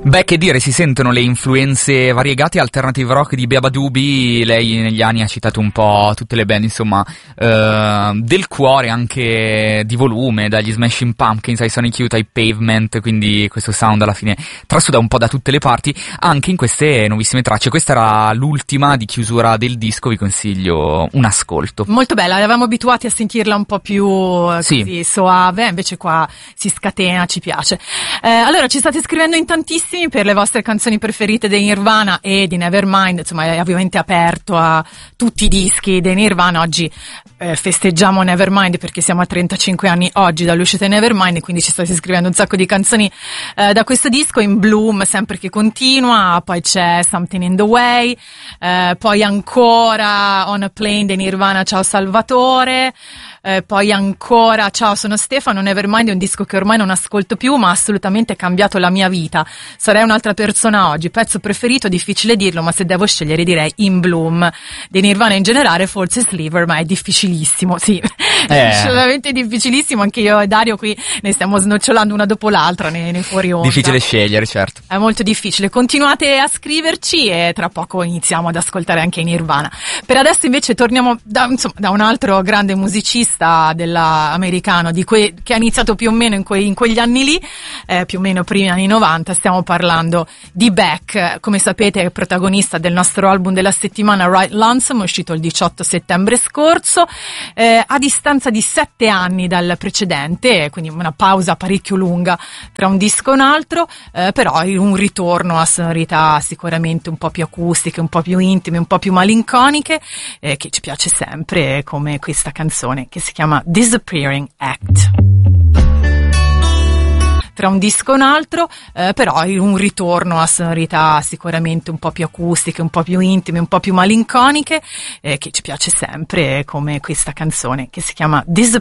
Beh, che dire, si sentono le influenze variegate alternative rock di Beba Doobie. Lei negli anni ha citato un po' tutte le band, insomma, del cuore, anche di volume, dagli Smashing Pumpkins ai Sonic Youth ai Pavement, quindi questo sound alla fine trasuda un po' da tutte le parti, anche in queste nuovissime tracce. Questa era l'ultima di chiusura del disco, vi consiglio un ascolto. Molto bella, eravamo abituati a sentirla un po' più così soave, invece qua si scatena, ci piace. Allora, ci state scrivendo in tantissimi per le vostre canzoni preferite dei Nirvana e di Nevermind, insomma è ovviamente aperto a tutti i dischi dei Nirvana. Oggi festeggiamo Nevermind perché siamo a 35 anni oggi dall'uscita di Nevermind, quindi ci state scrivendo un sacco di canzoni da questo disco. In Bloom, sempre che continua, poi c'è Something in the Way, poi ancora On a Plane dei Nirvana, Ciao Salvatore, poi ancora Ciao sono Stefano. Nevermind è un disco che ormai non ascolto più, ma ha assolutamente cambiato la mia vita, sarei un'altra persona oggi. Pezzo preferito, difficile dirlo, ma se devo scegliere direi In Bloom. Dei Nirvana in generale forse Sliver, ma è difficilissimo, sì, assolutamente difficilissimo. Anche io e Dario qui ne stiamo snocciolando una dopo l'altra nei fuori onda. Difficile scegliere, certo. È molto difficile. Continuate a scriverci e tra poco iniziamo ad ascoltare anche i Nirvana. Per adesso invece torniamo da un altro grande musicista americano che ha iniziato più o meno in quegli anni lì, più o meno primi anni 90. Stiamo parlando di Beck. Come sapete è protagonista del nostro album della settimana Right Lonesome, uscito il 18 settembre scorso, a distanza di 7 anni dal precedente, quindi una pausa parecchio lunga tra un disco e un altro, però un ritorno a sonorità sicuramente un po' più acustiche, un po' più intime, un po' più malinconiche, che ci piace sempre, come questa canzone che si chiama Disappearing Act. Tra un disco e un altro, però un ritorno a sonorità sicuramente un po' più acustiche, un po' più intime, un po' più malinconiche, che ci piace sempre, come questa canzone che si chiama Disappearing